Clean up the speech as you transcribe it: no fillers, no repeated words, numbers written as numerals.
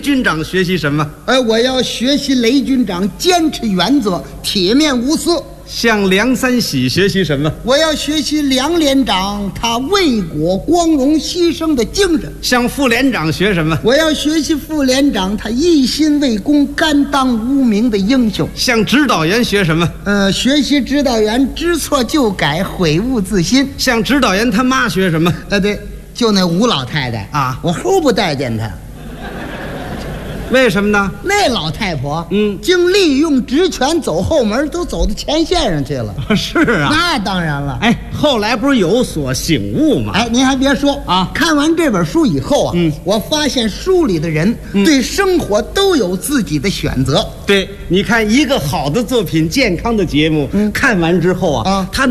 军长学习什么？ 我要学习雷军长坚持原则，铁面无私。 向梁三喜学习什么？ 我要学习梁连长他为国光荣牺牲的精神。 向副连长学什么？ 我要学习副连长他一心为公、甘当无名的英雄。 向指导员学什么？ 学习指导员知错就改，悔悟自新。 向指导员他妈学什么？ 对，就那吴老太太啊， 我齁不待见她。 为什么呢？ 那老太婆， 竟利用职权走后门，都走到前线上去了。 是啊， 那当然了。 后来不是有所醒悟吗？ 您还别说啊， 看完这本书以后啊，我发现书里的人对生活都有自己的选择。 对，你看一个好的作品、健康的节目，看完之后啊，他